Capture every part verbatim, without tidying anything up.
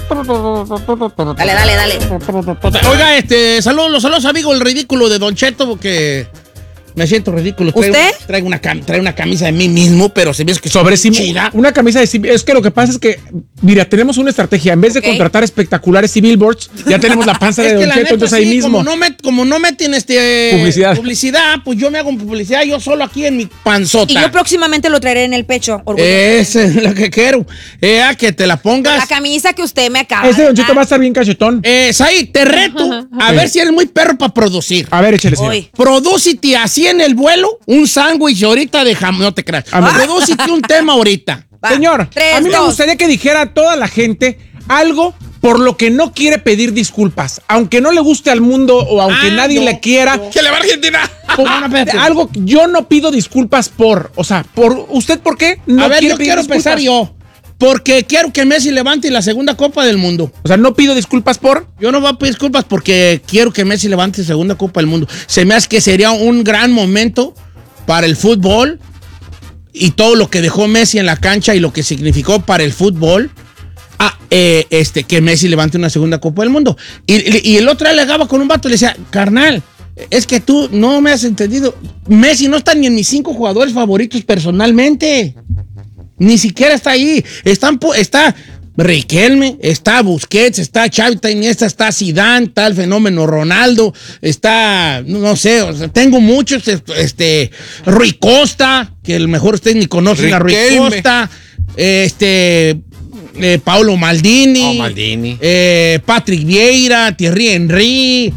Dale, dale, dale. Oiga, este, saludos, saludos, amigo, el ridículo de Don Cheto, porque me siento ridículo. ¿Usted? Traigo, traigo, una, traigo una camisa de mí mismo, pero se me hace que sobre sí. Una camisa de sí. Es que lo que pasa es que, mira, tenemos una estrategia. En vez de okay. contratar espectaculares y billboards, ya tenemos la panza de Don Cheto, neta, entonces sí, ahí mismo. Como no, me, como no meten este, publicidad. publicidad, pues yo me hago publicidad yo solo aquí en mi panzota. Y yo próximamente lo traeré en el pecho. Esa es lo que quiero. Eh, a que te la pongas. La camisa que usted me acaba. Ese Don Cheto va a estar bien cachetón. Eh, Sai, te reto a ver si eres muy perro para producir. A ver, échale, señor. Producite así en el vuelo. Un sándwich ahorita de jamón, no te creas. Producite un tema ahorita. Va, Señor, tres, a mí dos. me gustaría que dijera a toda la gente algo por lo que no quiere pedir disculpas. Aunque no le guste al mundo o aunque ah, nadie no, le quiera. No. ¡Que le va a Argentina! Por, algo, yo no pido disculpas por, o sea, por ¿usted por qué no a ver, quiere yo pedir quiero disculpas? Pensar yo. Porque quiero que Messi levante la segunda Copa del Mundo. O sea, no pido disculpas por... Yo no voy a pedir disculpas porque quiero que Messi levante la segunda Copa del Mundo. Se me hace que sería un gran momento para el fútbol y todo lo que dejó Messi en la cancha y lo que significó para el fútbol. Ah, eh, este, que Messi levante una segunda Copa del Mundo. Y, y el otro alegaba con un vato y le decía, carnal, es que tú no me has entendido. Messi no está ni en mis cinco jugadores favoritos personalmente. Ni siquiera está ahí. Están, está Riquelme, está Busquets, está Xavi, está Iniesta, está Zidane, está el fenómeno Ronaldo, está, no sé, o sea, tengo muchos, este, Rui Costa, que el mejor ustedes ni conocen a Rui Costa, este, eh, Paolo Maldini, oh, Maldini. Eh, Patrick Vieira, Thierry Henry,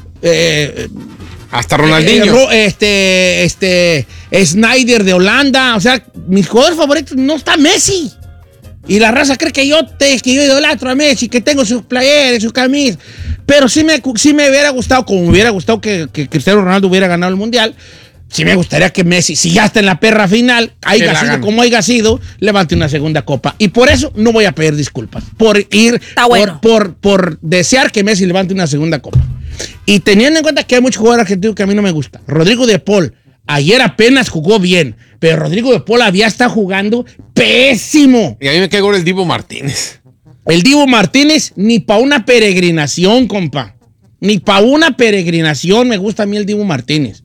eh, hasta Ronaldinho. Eh, este, este, Snyder de Holanda, o sea, mis jugadores favoritos no está Messi. Y la raza cree que yo, te, que yo idolatro a Messi, que tengo sus playeres, sus camisas. Pero sí me, sí me hubiera gustado, como me hubiera gustado que, que Cristiano Ronaldo hubiera ganado el Mundial, sí me gustaría que Messi, si ya está en la perra final, haya sido como haya sido, levante una segunda copa. Y por eso no voy a pedir disculpas. Por ir, bueno. por, por, por desear que Messi levante una segunda copa. Y teniendo en cuenta que hay muchos jugadores argentinos que a mí no me gusta. Rodrigo de Paul, ayer apenas jugó bien, pero Rodrigo de Paul había estado jugando pésimo. Y a mí me cae el Dibu Martínez. El Dibu Martínez ni para una peregrinación, compa. Ni para una peregrinación me gusta a mí el Dibu Martínez.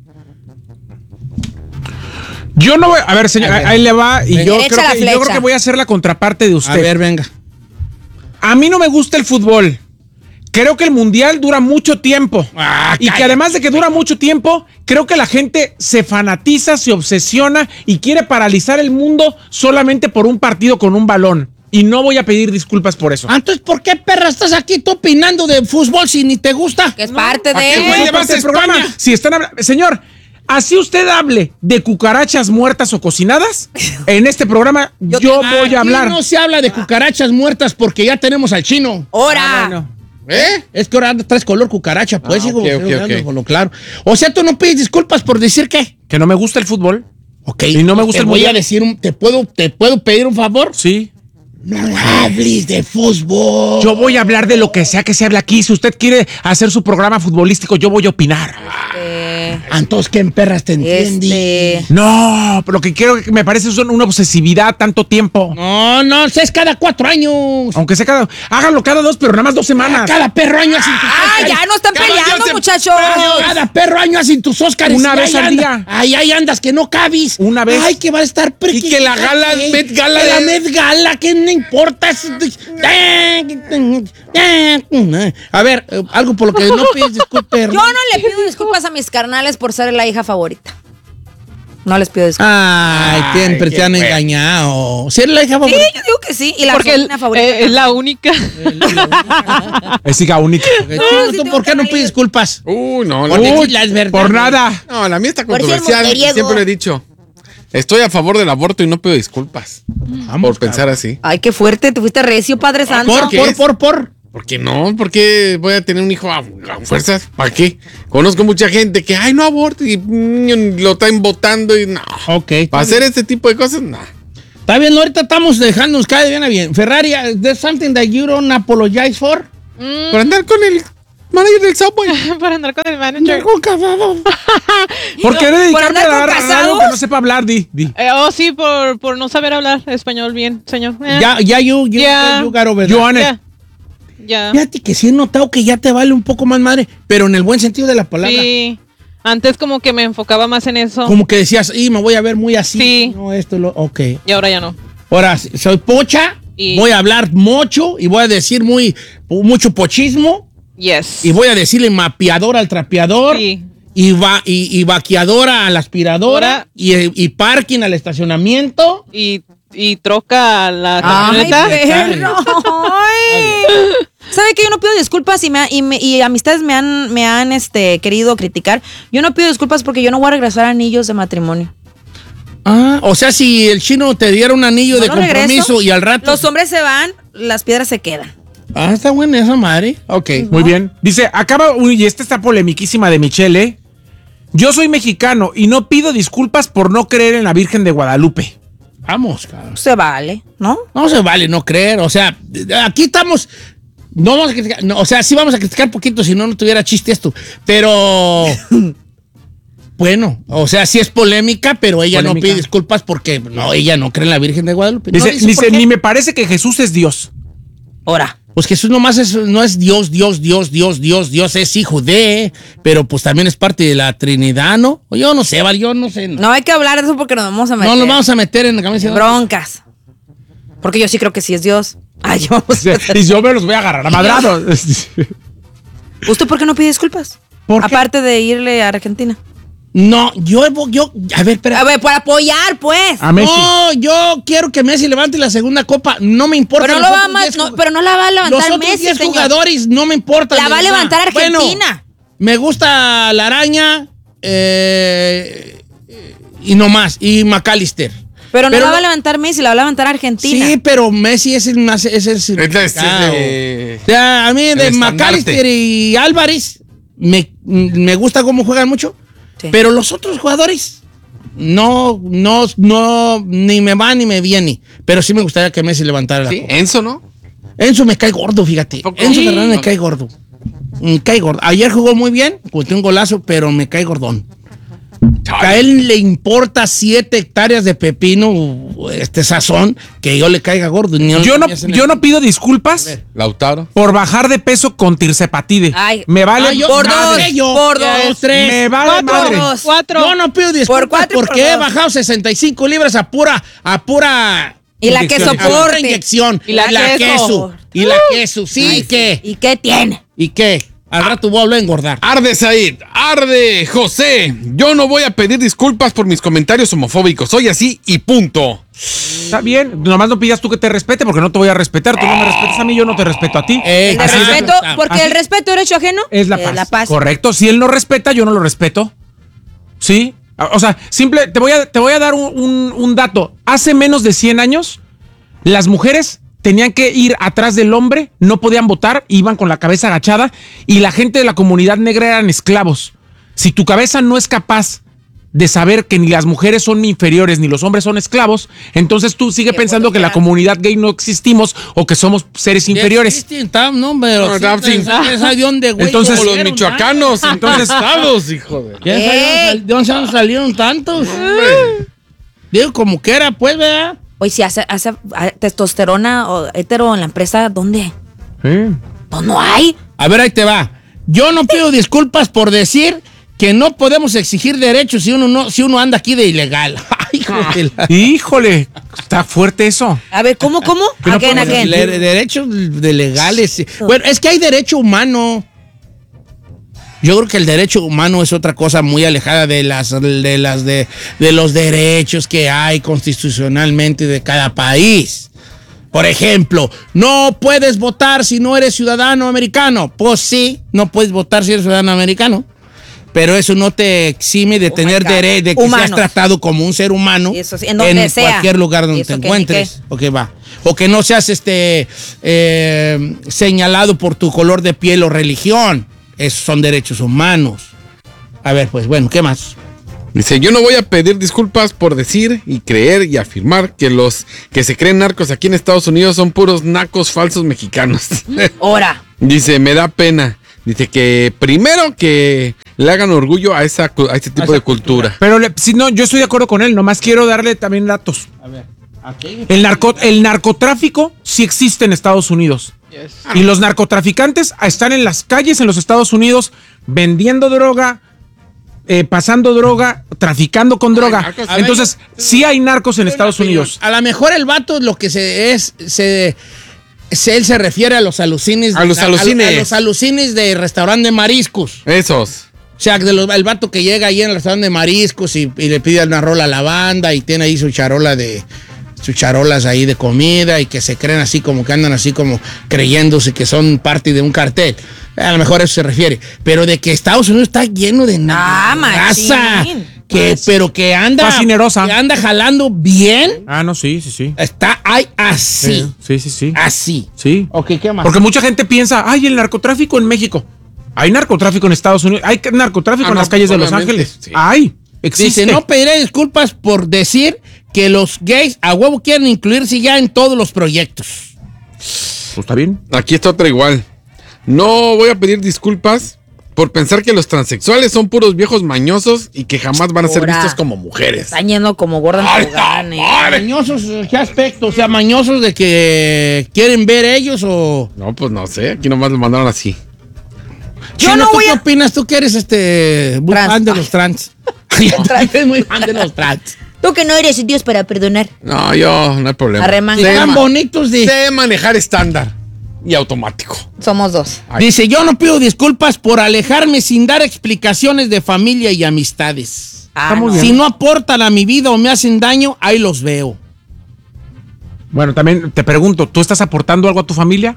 Yo no voy... A ver, señor, a ver, ahí le va. Y yo creo, que, yo creo que voy a hacer la contraparte de usted. A ver, venga. A mí no me gusta el fútbol. Creo que el mundial dura mucho tiempo. Ah, y que además de que dura mucho tiempo, creo que la gente se fanatiza, se obsesiona y quiere paralizar el mundo solamente por un partido con un balón. Y no voy a pedir disculpas por eso. Entonces, ¿por qué, perra, estás aquí tú opinando de fútbol si ni te gusta? Que es parte ¿A de... qué güey llevas el programa? Si están hablando... Señor, así usted hable de cucarachas muertas o cocinadas, en este programa yo, yo voy a hablar. Aquí no se habla de cucarachas muertas porque ya tenemos al chino. ¡Hora! Ah, bueno. ¿Eh? Es que ahora traes color cucaracha, pues, ah, hijo. Okay, okay, okay. Lo claro. O sea, tú no pides disculpas por decir qué. Que no me gusta el fútbol. Ok. Y no me gusta te el voy mundial. a decir, un, ¿te puedo, ¿te puedo pedir un favor? Sí. No hables de fútbol. Yo voy a hablar de lo que sea que se hable aquí. Si usted quiere hacer su programa futbolístico, yo voy a opinar. Este... Entonces, ¿qué en perras te entiende? Este... No, pero lo que quiero que me parece son una obsesividad tanto tiempo. No, no, es cada cuatro años. Aunque sea cada... Háganlo cada dos, pero nada más dos semanas. Cada perro año hacen tus ¡Ah, Óscares. ya no están Cada peleando, se... muchachos! Cada perro año hacen tus Óscares. Una vez al anda, día. Ahí, ahí andas, que no cabis. Una vez. Ay, que va a estar... Y que la gala, ¿qué? Met Gala... Que de... la Met Gala, que no importa. A ver, algo por lo que no pides disculpas. Yo no le pido disculpas a mis carnales por ser la hija favorita. No les pido disculpas. Ay, siempre te han bueno. engañado. ¿Sí eres la hija Sí, favorita? yo digo que sí. Y la Porque el- sobrina favorita. eh, es la única. Es hija única. Okay, No, Chino, sí ¿tú tengo por qué no canalillas. pides disculpas? Uy, no, la Por mía- decir las verdades. Por nada. no, la mía está Por ser controversial. mujeriego. Siempre lo he dicho. Estoy a favor del aborto y no pido disculpas. Vamos, por pensar así. Ay, qué fuerte. Te fuiste recio, Padre Santo. Por, ¿Qué por, es? por, por. ¿Por qué no? ¿Por qué voy a tener un hijo a, a fuerzas? ¿Para qué? Conozco mucha gente que, ay, no aborto y mm, lo están votando y no. Ok. Para hacer este tipo de cosas, no. Está bien, ahorita estamos dejándonos caer bien a bien. Ferrari, there's something that you don't apologize for? Por andar con el manager del Subway. Para andar con el manager. ¿Por qué ¿Por dedicarme a andar con dar a algo casados? que no sepa hablar? Di, di. Eh, oh, sí, por, por no saber hablar español bien, señor. Eh. Ya, ya, you, you, Yeah. you got over that. Joanne. Yeah. Ya. Fíjate que sí he notado que ya te vale un poco más madre, pero en el buen sentido de la palabra. Sí. Antes como que me enfocaba más en eso. Como que decías, y me voy a ver muy así. Sí. No, esto, lo, ok. Y ahora ya no. Ahora, soy pocha, Y- voy a hablar mucho y voy a decir muy, mucho pochismo Yes. y voy a decirle mapeador al trapeador. Sí. Y, va, y, y vaqueadora a la aspiradora Ahora- y, y parking al estacionamiento. Y, y troca la Ay, camioneta. perro. Ay. ¿Sabe que yo no pido disculpas y, me, y, me- y amistades me han, me han este, querido criticar? Yo no pido disculpas porque yo no voy a regresar anillos de matrimonio. Ah, o sea, si el chino te diera un anillo No de lo compromiso regreso. y al rato. Los hombres se van, las piedras se quedan. Ah, está buena esa madre. Ok. Muy bien. Dice, acaba, uy, y esta está polemiquísima de Michelle, ¿eh? Yo soy mexicano y no pido disculpas por no creer en la Virgen de Guadalupe. Vamos, cabrón. Se vale, ¿no? No se vale no creer. O sea, aquí estamos. No vamos a criticar. No, o sea, sí vamos a criticar poquito si no, no tuviera chiste esto. Pero. Bueno, o sea, sí es polémica, pero ella Polémica. no pide disculpas porque no, ella no cree en la Virgen de Guadalupe. No Dice, dice dice, por qué. ni me parece que Jesús es Dios. Ahora. Pues Jesús nomás es, no es Dios, Dios, Dios, Dios, Dios, Dios es hijo de, pero pues también es parte de la Trinidad, ¿no? O yo no sé, Val, yo no sé. No, No hay que hablar de eso porque nos vamos a meter. no nos vamos a meter en la camisa. broncas. Porque yo sí creo que sí es Dios. Ay, yo vamos a... Y yo me los voy a agarrar a madrados. ¿Usted por qué no pide disculpas? ¿Por qué? Aparte de irle a Argentina. No, yo, yo, a ver, espera. A ver, por apoyar, pues. A Messi. No, yo quiero que Messi levante la segunda copa. No me importa. Pero no, los lo va otros más, diez no, jug- pero no la va a Los levantar otros Messi, diez señor. jugadores no me importa. La va a verdad. levantar Argentina. Bueno, me gusta la araña eh, y no más. Y McAllister. Pero no la va no- a levantar Messi, la va a levantar Argentina. Sí, pero Messi es el más. Es el Es la- es significado. de- O sea, a mí el de estandarte. McAllister y Álvarez me, me gusta cómo juegan mucho. Sí. Pero los otros jugadores no, no, no, ni me va ni me viene. Pero sí me gustaría que Messi levantara la Sí, copa. Enzo, ¿no? Enzo me cae gordo, fíjate. ¿Poco? Enzo Sí. Fernández me cae gordo. Me cae gordo. Ayer jugó muy bien, metió un golazo, pero me cae gordón. A él le importa siete hectáreas de pepino, este sazón, que yo le caiga gordo. Ni Yo no, ni hacen yo el- no pido disculpas Lautaro. por bajar de peso con tirsepatide. Ay. Me vale Ah, yo- por madre, dos, yo, por ya, dos. tres. Me vale Cuatro. madre. Dos. Cuatro. Yo no pido disculpas Por cuatro y por porque he dos. bajado sesenta y cinco libras a pura, a pura Y la que Inyección. a pura soporte. inyección. Y la queso. queso. Y la queso. Sí, Ay, ¿y qué? ¿Y qué tiene? ¿Y qué? Al rato voy a hablar de engordar. Arde Said, arde José. Yo no voy a pedir disculpas por mis comentarios homofóbicos. Soy así y punto. Está bien, nomás no pidas tú que te respete porque no te voy a respetar. Tú no me respetas a mí, yo no te respeto a ti. Eh, El así es. respeto, Ah, porque así- el respeto derecho ajeno Es la paz. la paz. Correcto. Si él no respeta, yo no lo respeto. ¿Sí? O sea, simple, te voy a, te voy a dar un, un- un dato. Hace menos de cien años, las mujeres tenían que ir atrás del hombre, no podían votar, iban con la cabeza agachada y la gente de la comunidad negra eran esclavos. Si tu cabeza no es capaz de saber que ni las mujeres son inferiores ni los hombres son esclavos, entonces tú sigue Qué pensando que la vulgar. comunidad gay no existimos o que somos seres inferiores. Sí, sí, está, no, pero No, sí, está- sí. ¿quién sabe de dónde, güey? Entonces- Como los salieron michoacanos, tantos? entonces estados, hijo de. ¿Quién sabe de dónde ¡Ey! sal- de dónde salieron tantos? Digo, como que era, pues, ¿verdad? Oye, si hace, hace ah, testosterona o hetero en la empresa, ¿dónde? Pues no hay. A ver, ahí te va. Yo no pido disculpas por decir que no podemos exigir derechos si uno no, si uno anda aquí de ilegal. Ay, hijo de la- Híjole, está fuerte eso. A ver, ¿cómo, cómo? no Again, podemos again. Le- derechos de legales. sí. Bueno, es que hay derecho humano. Yo creo que el derecho humano es otra cosa muy alejada de las de las de, de los derechos que hay constitucionalmente de cada país. Por ejemplo, no puedes votar si no eres ciudadano americano. Pues sí, no puedes votar si eres ciudadano americano. Pero eso no te exime de Oh tener my God. derecho, de que Humanos. seas tratado como un ser humano Eso sí, en donde sea. cualquier lugar donde Eso te que ni encuentres. O que va. O que no seas este eh, señalado por tu color de piel o religión. Esos son derechos humanos. A ver, pues bueno, ¿qué más? Dice, yo no voy a pedir disculpas por decir y creer y afirmar que los que se creen narcos aquí en Estados Unidos son puros nacos falsos mexicanos. Ahora. Dice, me da pena. Dice que primero que le hagan orgullo a, esa, cu- a este tipo esa de cultura. Pero le- si no, yo estoy de acuerdo con él, nomás quiero darle también datos. A ver. Aquí. El, narco, el narcotráfico sí existe en Estados Unidos. Yes. Y los narcotraficantes están en las calles en los Estados Unidos vendiendo droga, eh, pasando droga, traficando con droga. narcos. Entonces, sí hay narcos en Estados Unidos. A lo mejor el vato lo que se es, se, se- él se refiere a los alucines. A los alucines. A, los alucines de restaurante de mariscos. Esos. O sea, de los- el vato que llega ahí en el restaurante de mariscos y, y le pide una rola a la banda y tiene ahí su charola de sus charolas ahí de comida y que se creen así como que andan así como creyéndose que son parte de un cartel. A lo mejor a eso se refiere. Pero de que Estados Unidos está lleno de Ah, raza, machín. que, Machín. pero que anda, Fascinerosa. que anda jalando bien. Ah, no, sí, sí, sí. Está ahí así. Sí, sí, sí. Así. Sí. Ok, ¿qué más? Porque mucha gente piensa, ay, el narcotráfico en México. Hay narcotráfico en Estados Unidos. Hay narcotráfico Ah, en no, las calles de Los obviamente, Ángeles. sí. Hay. Existe. Dice, no pediré disculpas por decir que los gays a huevo quieren incluirse ya en todos los proyectos. Pues está bien. Aquí está otra igual. No voy a pedir disculpas por pensar que los transexuales son puros viejos mañosos y que jamás van a ser Ahora. vistos como mujeres. Están yendo como gorda Ay, en tobogán, eh. ¿Mañosos en qué aspecto? O sea, mañosos de que quieren ver ellos o... No, pues no sé. Aquí nomás lo mandaron así. Yo Chino, no ¿tú voy qué a- opinas? Tú que eres este muy Trans. fan de los trans. Tú eres muy fan de los trans. Tú que no eres Dios para perdonar. No, yo, no hay problema. Arremanga. Sé, Están ma- bonitos de... sé manejar estándar y automático. Somos dos. Ay. Dice, yo no pido disculpas por alejarme sin dar explicaciones de familia y amistades. Ah, muy no. bien. Si no aportan a mi vida o me hacen daño, ahí los veo. Bueno, también te pregunto, ¿tú estás aportando algo a tu familia?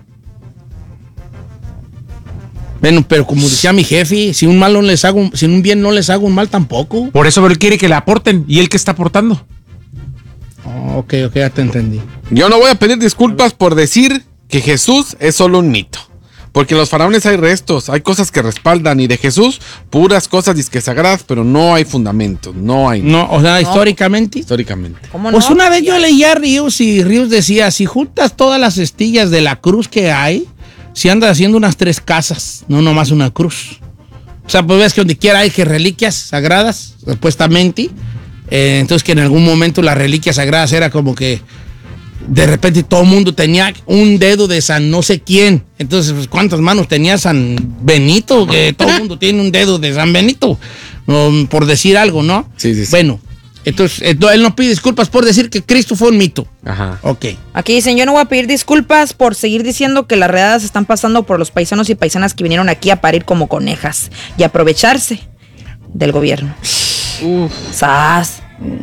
Bueno, pero como decía mi jefe, si un mal no les hago, si un bien no les hago un mal tampoco. Por eso él quiere que le aporten. ¿Y él qué está aportando? Oh, ok, ok, ya te entendí. Yo no voy a pedir disculpas por decir que Jesús es solo un mito. Porque en los faraones hay restos, hay cosas que respaldan y de Jesús puras cosas disque sagradas, pero no hay fundamentos, no hay No, o sea, históricamente. históricamente. ¿Cómo Pues no? una vez yo leía a Ríos y Ríos decía, si juntas todas las estillas de la cruz que hay, si andas haciendo unas tres casas, no nomás una cruz. O sea, pues ves que donde quiera hay que reliquias sagradas, supuestamente. Eh, entonces que en algún momento las reliquias sagradas era como que de repente todo el mundo tenía un dedo de San no sé quién. Entonces, pues, ¿cuántas manos tenía San Benito? Que todo el mundo tiene un dedo de San Benito, um, por decir algo, ¿no? Sí, sí, sí. Bueno, entonces entonces, él no pide disculpas por decir que Cristo fue un mito. Ajá. Ok. Aquí dicen, yo no voy a pedir disculpas por seguir diciendo que las redadas están pasando por los paisanos y paisanas que vinieron aquí a parir como conejas y aprovecharse del gobierno. Uf. ¡Sas!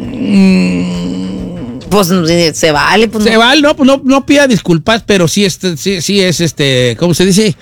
Pues se vale, pues Se no. vale, no, pues no, no pida disculpas, pero sí, este, sí, sí es este, ¿cómo se dice?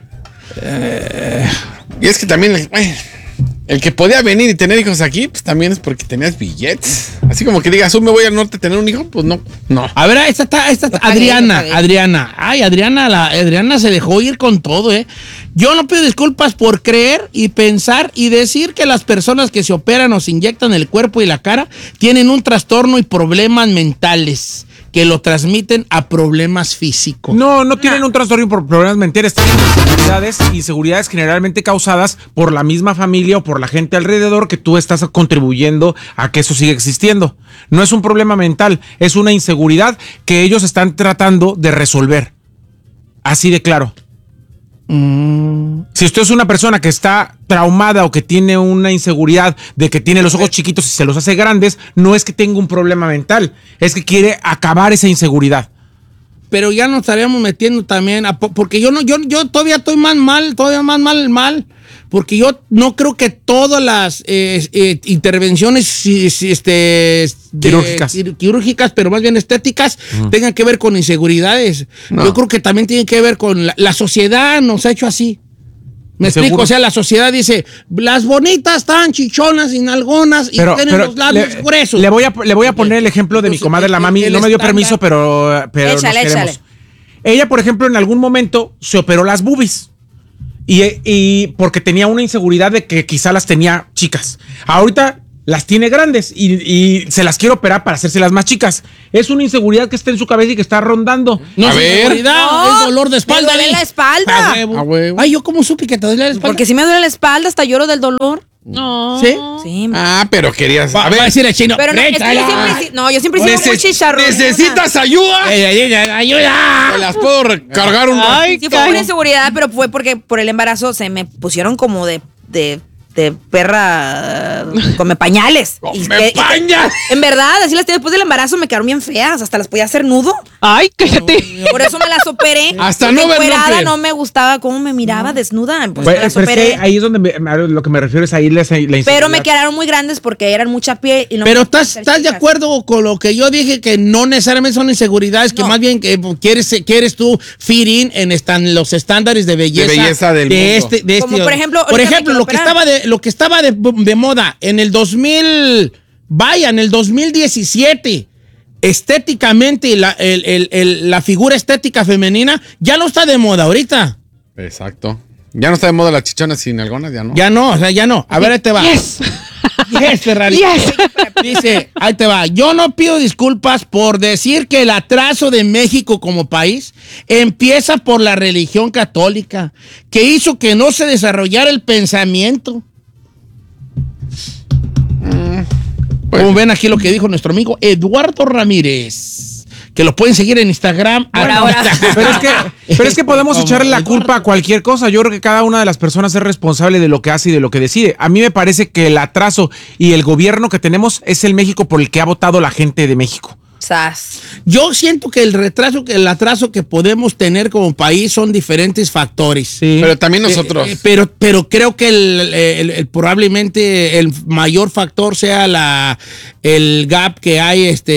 Y es que también eh, el que podía venir y tener hijos aquí, pues también es porque tenías billetes. Así como que digas, "Uh, me voy al norte a tener un hijo", pues no, no. A ver, esta está, esta está- Lo pagué, Adriana, lo pagué. Adriana. Ay, Adriana, la, Adriana se dejó ir con todo, ¿eh? Yo no pido disculpas por creer y pensar y decir que las personas que se operan o se inyectan el cuerpo y la cara tienen un trastorno y problemas mentales que lo transmiten a problemas físicos. No, no tienen un trastorno por problemas mentales, tienen inseguridades, inseguridades generalmente causadas por la misma familia o por la gente alrededor que tú estás contribuyendo a que eso siga existiendo. No es un problema mental, es una inseguridad que ellos están tratando de resolver. Así de claro. Si usted es una persona que está traumada o que tiene una inseguridad de que tiene los ojos chiquitos y se los hace grandes, no es que tenga un problema mental, es que quiere acabar esa inseguridad. Pero ya nos estaríamos metiendo también, a po- porque yo no, yo, yo todavía estoy más mal, todavía más mal, mal, porque yo no creo que todas las eh, eh, intervenciones si- si, este, de- Quirúrgicas. quir- quirúrgicas, pero más bien estéticas, tengan que ver con inseguridades. No. Yo creo que también tienen que ver con la, la sociedad, nos ha hecho así. Me Seguro. explico, o sea, la sociedad dice, las bonitas están chichonas y nalgonas y tienen los labios le, gruesos. le voy a, le voy a poner el ejemplo de mi Entonces, comadre, la el- mami. el No me dio estándar- permiso, pero, pero nos Échale, queremos. échale. Ella, por ejemplo, en algún momento se operó las boobies. Y, y porque tenía una inseguridad de que quizá las tenía chicas. Ahorita las tiene grandes y, y se las quiere operar para hacérselas más chicas. Es una inseguridad que está en su cabeza y que está rondando. No A es ver. inseguridad, No, es dolor de espalda. me duele ¿eh? la espalda. A huevo. A huevo. Ay, yo como supe que te duele la espalda. Porque si me duele la espalda, hasta lloro del dolor. No. ¿Sí? Sí. Ah, pero querías. Va, A va a ver, decir el chino. Pero no, es que yo "Rétala". siempre, he si- no, yo siempre he sido muy neces- chicharrón. ¿necesitas ayuda? Eh, eh, eh, ¡Ayuda! Te las puedo recargar un Ay, Sí fue una inseguridad, pero fue porque por el embarazo se me pusieron como de, de, de perra, come pañales. ¡Come Y que- y que- pañas! En verdad, así las después del embarazo me quedaron bien feas, hasta las podía hacer nudo. Ay, cállate. Por eso me las operé. Hasta porque no ver, no encuerada creer. no me gustaba cómo me miraba desnuda. Pues Pues, me las pero es operé. que ahí es donde me- a lo que me refiero es ahí la, la inseguridad. Pero me quedaron muy grandes porque eran mucha piel. Y no Pero me estás, ser estás de chicas. acuerdo con lo que yo dije, que no necesariamente son inseguridades, que No. más bien que quieres, quieres tú fit in en están los estándares de belleza, De belleza del de mundo. este, de Como este- por ejemplo, por ahorita me ejemplo, quiero lo que operar. estaba de, lo que estaba de, de moda en el dos mil, vaya, en el dos mil diecisiete. Estéticamente, la, el- el- el- la figura estética femenina ya no está de moda ahorita. Exacto. Ya no está de moda las chichonas sin algonas, ya no. Ya no, o sea, ya no. A ver, ahí te va. Yes. Yes, Ferrari. Dice, ahí te va. Yo no pido disculpas por decir que el atraso de México como país empieza por la religión católica, que hizo que no se desarrollara el pensamiento. Pues- Como ven aquí lo que dijo nuestro amigo Eduardo Ramírez, que lo pueden seguir en Instagram. Por ahora. Pero es que, pero es que podemos Como echarle la Eduardo. culpa a cualquier cosa. Yo creo que cada una de las personas es responsable de lo que hace y de lo que decide. A mí me parece que el atraso y el gobierno que tenemos es el México por el que ha votado la gente de México. Sas. Yo siento que el retraso, que el atraso que podemos tener como país son diferentes factores. Sí. Pero también nosotros. Eh, eh, pero, pero creo que el, el- el- probablemente el mayor factor sea la, el gap que hay este,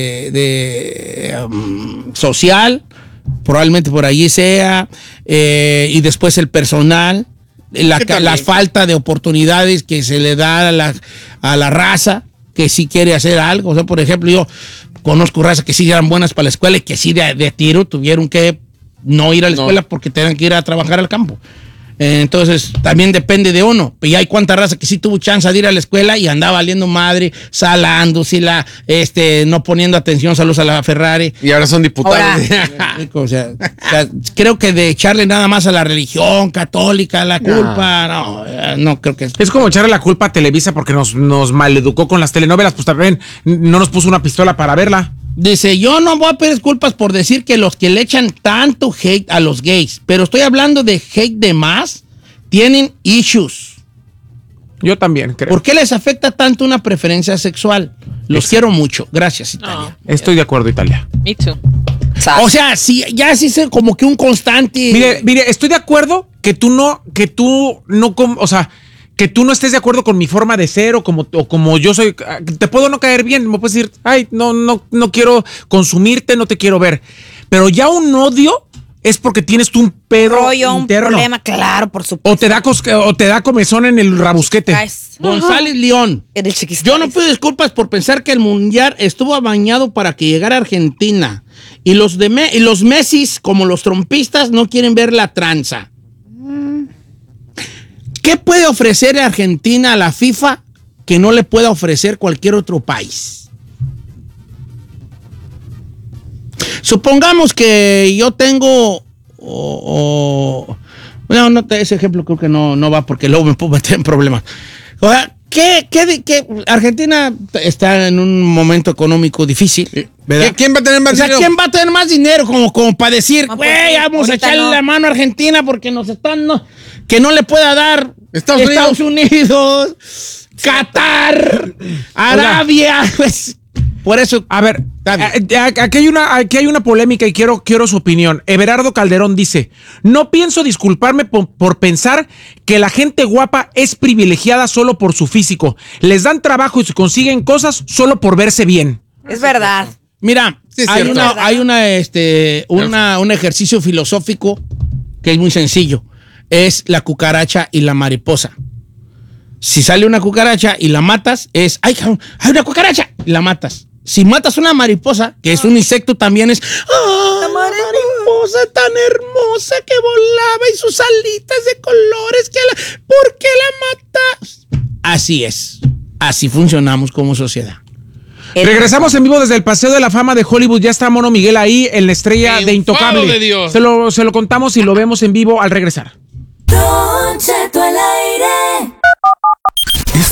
de, um, social, probablemente por allí sea, eh, y después el personal, la, Que ca- también. la falta de oportunidades que se le da a la, a la raza que sí quiere hacer algo. O sea, por ejemplo, yo conozco razas que sí eran buenas para la escuela y que sí de, de tiro tuvieron que no ir a la No. escuela porque tenían que ir a trabajar al campo. Eh, Entonces, también depende de uno. Y hay cuánta raza que sí tuvo chance de ir a la escuela y andaba valiendo madre, salándosela, este, no poniendo atención, saludos a la Ferrari. Y ahora son diputados. O sea, o sea, creo que de echarle nada más a la religión católica la culpa, no, eh, no creo que es. Es como echarle la culpa a Televisa porque nos, nos maleducó con las telenovelas. Pues también no nos puso una pistola para verla. Dice, yo no voy a pedir disculpas por decir que los que le echan tanto hate a los gays, pero estoy hablando de hate de más, tienen issues. Yo también creo. ¿Por qué les afecta tanto una preferencia sexual? Los quiero mucho. Gracias, Italia. Estoy de acuerdo, Italia. Me too. Sas. O sea, sí, ya sí es como que un constante. Mire, mire, estoy de acuerdo que tú no, que tú no, com- o sea, que tú no estés de acuerdo con mi forma de ser o como, o como yo soy. Te puedo no caer bien, me puedes decir, ay, no, no, no quiero consumirte, no te quiero ver. Pero ya un odio es porque tienes tú un pedo rollo, un interno. problema, claro, por supuesto. O te da cosque- o te da comezón en el rabusquete. Guys, González León. en el chiquis- Yo no pido disculpas por pensar que el mundial estuvo bañado para que llegara a Argentina. Y los, de Me- y los Messis, como los trompistas, no quieren ver la tranza. ¿Qué puede ofrecer Argentina a la FIFA que no le pueda ofrecer cualquier otro país? Supongamos que yo tengo... o- o- no, no, te- ese ejemplo creo que no, no va porque luego me puedo meter en problemas. O sea, ¿qué, qué, di- qué- Argentina está en un momento económico difícil, ¿verdad? ¿Quién va a tener más O sea, dinero? ¿quién va a tener más dinero como, como para decir, No, pues, güey, sí, vamos a ahorita echarle no. la mano a Argentina porque nos están, no, que no le pueda dar Estados Estados Unidos, Qatar, Arabia, pues, por eso, A ver, Está bien. a- a- aquí hay una, aquí hay una polémica y quiero, quiero su opinión. Everardo Calderón dice, no pienso disculparme por, por pensar que la gente guapa es privilegiada solo por su físico. Les dan trabajo y se consiguen cosas solo por verse bien. Es verdad. mira, Sí, es hay, cierto. una, hay una, este, una, un ejercicio filosófico que es muy sencillo. Es la cucaracha y la mariposa. Si sale una cucaracha y la matas, es, ¡ay, cabrón! ¡Hay una cucaracha! Y la matas. Si matas una mariposa, que es un insecto también, es, ¡ah! La mariposa tan hermosa que volaba y sus alitas de colores, que la, ¿por qué la matas? Así es. Así funcionamos como sociedad. El- Regresamos en vivo desde el Paseo de la Fama de Hollywood. Ya está Mono Miguel ahí en la estrella Enfado de Intocable. de Dios. Se lo, se lo contamos y lo vemos en vivo al regresar. Don Cheto al aire.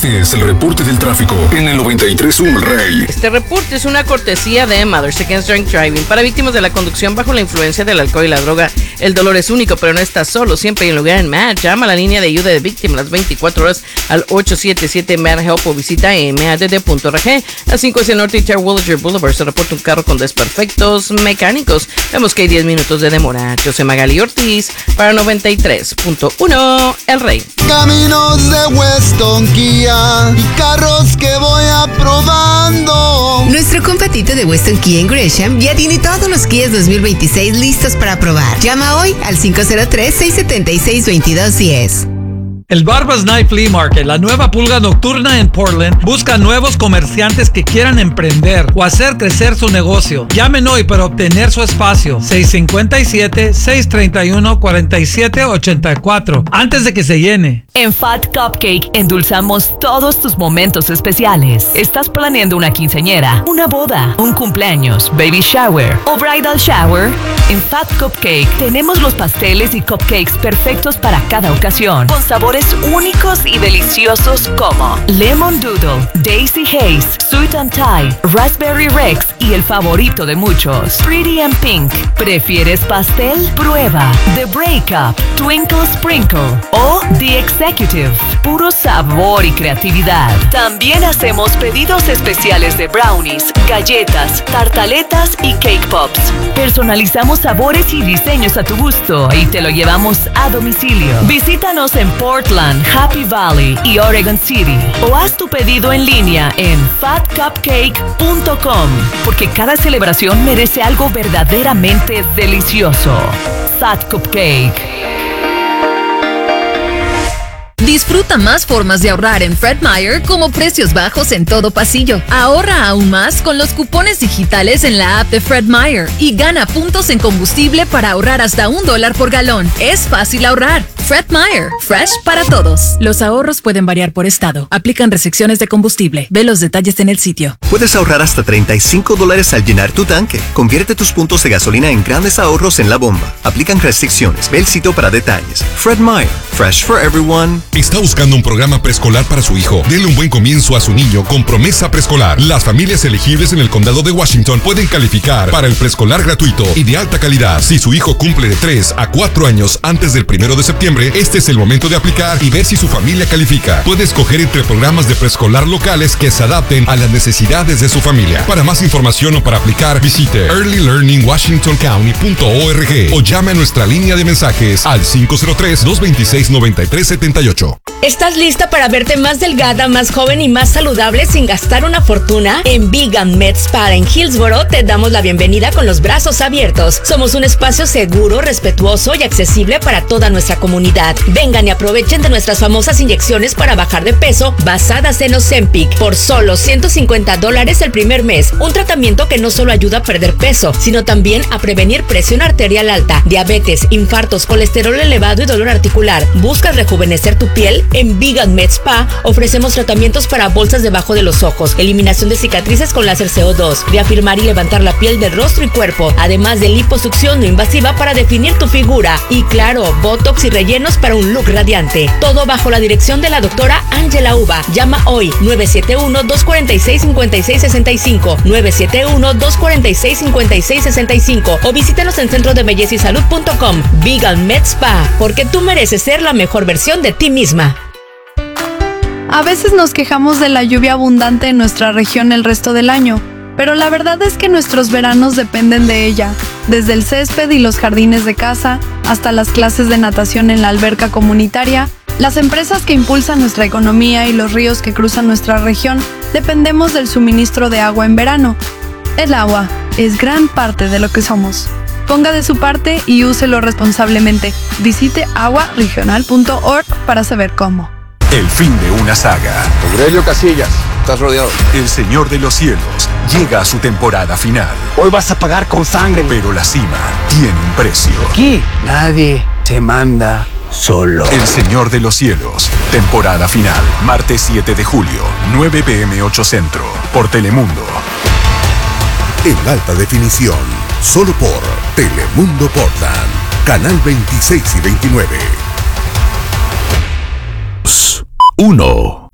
Este es el reporte del tráfico en el noventa y tres punto uno El Rey. Este reporte es una cortesía de Mothers Against Drunk Driving. Para víctimas de la conducción bajo la influencia del alcohol y la droga, el dolor es único, pero no estás solo. Siempre hay un lugar en M A D. Llama a la línea de ayuda de víctimas las veinticuatro horas al ocho siete siete M A D Help o visita m a d d punto org. A cinco hacia el norte y Terre Williger Boulevard se reporta un carro con desperfectos mecánicos. Vemos que hay diez minutos de demora. Yo soy Magali Ortiz para noventa y tres punto uno El Rey. Caminos de Weston Kia y carros que voy aprobando. Nuestro compatito de Weston Kia en Gresham ya tiene todos los Kias dos mil veintiséis listos para probar. Llama hoy al cinco cero tres, seis siete seis, dos dos uno cero. El Barbas Night Flea Market, la nueva pulga nocturna en Portland, busca nuevos comerciantes que quieran emprender o hacer crecer su negocio. Llamen hoy para obtener su espacio. seis cinco siete, seis tres uno, cuatro siete ocho cuatro. Antes de que se llene. En Fat Cupcake endulzamos todos tus momentos especiales. ¿Estás planeando una quinceañera, una boda, un cumpleaños, baby shower o bridal shower? En Fat Cupcake tenemos los pasteles y cupcakes perfectos para cada ocasión, con sabores únicos y deliciosos como Lemon Doodle, Daisy Haze, Sweet and Thai, Raspberry Rex y el favorito de muchos, Pretty and Pink. ¿Prefieres pastel? Prueba The Breakup, Twinkle Sprinkle o The Executive. Puro sabor y creatividad. También hacemos pedidos especiales de brownies, galletas, tartaletas y cake pops. Personalizamos sabores y diseños a tu gusto y te lo llevamos a domicilio. Visítanos en Portland, Happy Valley y Oregon City o haz tu pedido en línea en fat cupcake punto com porque cada celebración merece algo verdaderamente delicioso. Fat Cupcake. Disfruta más formas de ahorrar en Fred Meyer como precios bajos en todo pasillo. Ahorra aún más con los cupones digitales en la app de Fred Meyer y gana puntos en combustible para ahorrar hasta un dólar por galón. Es fácil ahorrar. Fred Meyer, fresh para todos. Los ahorros pueden variar por estado. Aplican restricciones de combustible. Ve los detalles en el sitio. Puedes ahorrar hasta treinta y cinco dólares al llenar tu tanque. Convierte tus puntos de gasolina en grandes ahorros en la bomba. Aplican restricciones. Ve el sitio para detalles. Fred Meyer, fresh for everyone. ¿Está buscando un programa preescolar para su hijo? Dele un buen comienzo a su niño con Promesa Preescolar. Las familias elegibles en el condado de Washington pueden calificar para el preescolar gratuito y de alta calidad. Si su hijo cumple de tres a cuatro años antes del primero de septiembre, este es el momento de aplicar y ver si su familia califica. Puede escoger entre programas de preescolar locales que se adapten a las necesidades de su familia. Para más información o para aplicar, visite early learning washington county punto org o llame a nuestra línea de mensajes al cinco cero tres, dos dos seis, nueve tres siete ocho. ¿Estás lista para verte más delgada, más joven y más saludable sin gastar una fortuna? En Vegan Med Spa en Hillsboro te damos la bienvenida con los brazos abiertos. Somos un espacio seguro, respetuoso y accesible para toda nuestra comunidad. Vengan y aprovechen de nuestras famosas inyecciones para bajar de peso basadas en Ozempic por solo ciento cincuenta dólares el primer mes. Un tratamiento que no solo ayuda a perder peso, sino también a prevenir presión arterial alta, diabetes, infartos, colesterol elevado y dolor articular. ¿Buscas rejuvenecer tu piel? En Vegan Med Spa ofrecemos tratamientos para bolsas debajo de los ojos, eliminación de cicatrices con láser C O dos, reafirmar y levantar la piel del rostro y cuerpo, además de liposucción no invasiva para definir tu figura y claro, botox y rellenos para un look radiante. Todo bajo la dirección de la doctora Angela Uva. Llama hoy nueve siete uno, dos cuatro seis, cinco seis seis cinco, nueve siete uno, dos cuatro seis, cinco seis seis cinco o visítanos en centro de belleza y salud punto com. Vegan Med Spa, porque tú mereces ser la mejor versión de ti misma. A veces nos quejamos de la lluvia abundante en nuestra región el resto del año, pero la verdad es que nuestros veranos dependen de ella, desde el césped y los jardines de casa, hasta las clases de natación en la alberca comunitaria, las empresas que impulsan nuestra economía y los ríos que cruzan nuestra región, dependemos del suministro de agua en verano. El agua es gran parte de lo que somos. Ponga de su parte y úselo responsablemente. Visite agua regional punto org para saber cómo. El fin de una saga. Aurelio Casillas, estás rodeado. El Señor de los Cielos llega a su temporada final. Hoy vas a pagar con sangre. Pero la cima tiene un precio. Aquí nadie se manda solo. El Señor de los Cielos, temporada final. Martes siete de julio, nueve p m ocho Centro, por Telemundo. En alta definición, solo por Telemundo Portland, canal veintiséis y veintinueve. uno